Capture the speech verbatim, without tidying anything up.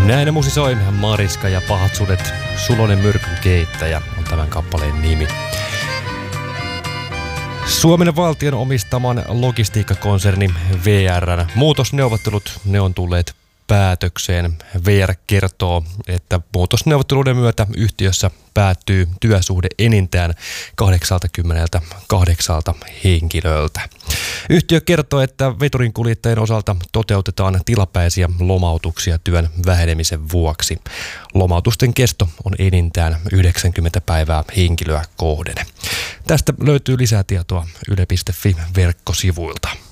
Näin musisoi Mariska ja Pahat sudet. Sulonen myrkyn keittäjä on tämän kappaleen nimi. Suomen valtion omistaman logistiikkakonserni V R:n muutosneuvottelut, ne on tulleet päätökseen. V R kertoo, että muutosneuvotteluiden myötä yhtiössä päättyy työsuhde enintään kahdeksankymmentäkahdeksan henkilöltä. Yhtiö kertoo, että veturinkuljettajien osalta toteutetaan tilapäisiä lomautuksia työn vähenemisen vuoksi. Lomautusten kesto on enintään yhdeksänkymmentä päivää henkilöä kohden. Tästä löytyy lisää tietoa yle piste fi verkkosivuilta.